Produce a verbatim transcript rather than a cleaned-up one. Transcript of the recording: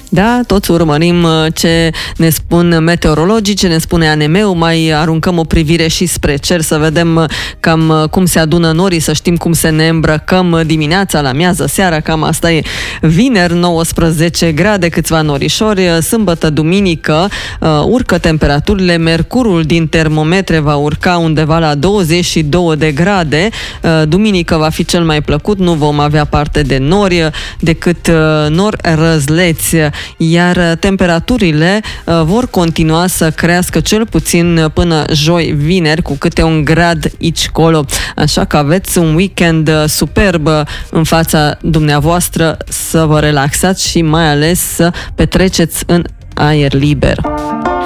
Da, toți urmărim ce ne spun meteorologii, ce ne spune A N M-ul, mai aruncăm o privire și spre cer să vedem cam cum se adună norii, să știm cum să ne îmbrăcăm dimineața, la miază, seara, cam asta e. Vineri, nouăsprezece grade, câțiva norișori, sâmbătă, duminică, urcă temperaturile, mercurul din termometre va urca undeva la douăzeci și două de grade, duminică va fi cel mai plăcut, nu vom avea parte de nori, decât nori răzleți, iar temperaturile vor continua să crească cel puțin până joi, vineri, cu câte un grad aici-colo. Așa că aveți un weekend superb în fața dumneavoastră, să vă relaxați și mai ales să petreceți în aer liber.